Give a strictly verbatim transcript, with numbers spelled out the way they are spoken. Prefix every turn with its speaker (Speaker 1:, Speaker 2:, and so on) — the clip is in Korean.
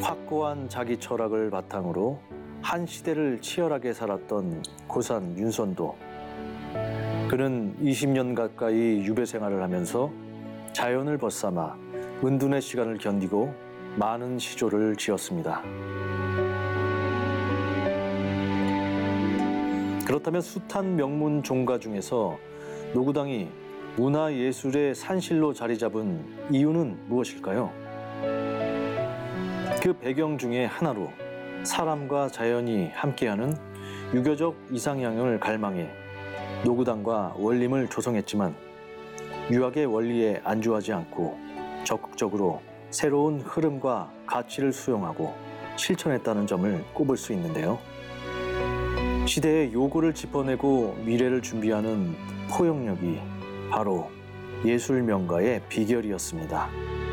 Speaker 1: 확고한 자기 철학을 바탕으로 한 시대를 치열하게 살았던 고산 윤선도. 그는 이십 년 가까이 유배 생활을 하면서 자연을 벗삼아 은둔의 시간을 견디고 많은 시조를 지었습니다. 그렇다면 숱한 명문 종가 중에서 노구당이 문화예술의 산실로 자리 잡은 이유는 무엇일까요? 그 배경 중에 하나로 사람과 자연이 함께하는 유교적 이상향을 갈망해 노구당과 원림을 조성했지만 유학의 원리에 안주하지 않고 적극적으로 새로운 흐름과 가치를 수용하고 실천했다는 점을 꼽을 수 있는데요. 시대의 요구를 짚어내고 미래를 준비하는 포용력이 바로 예술 명가의 비결이었습니다.